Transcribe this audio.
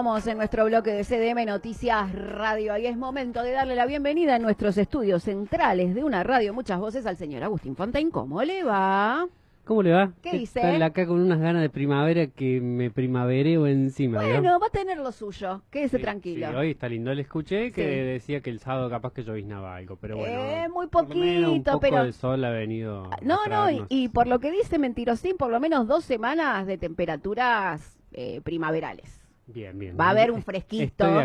Estamos en nuestro bloque de CDM Noticias Radio y es momento de darle la bienvenida en nuestros estudios centrales de una radio muchas voces al señor Agustín Fontaine. ¿Cómo le va? ¿Cómo le va? ¿Qué dice? Está acá con unas ganas de primavera que me primavereo encima. Bueno, ¿no? va a tener lo suyo, quédese tranquilo. Sí, hoy está lindo. Le escuché que Sí. decía que el sábado capaz que lloviznaba algo, pero bueno. Muy por lo menos un poquito, poco pero... de sol ha venido. No, a no, traernos. y por lo que dice Mentirosín, por lo menos 2 semanas de temperaturas primaverales. Bien, bien. Va a haber un fresquito. Estoy de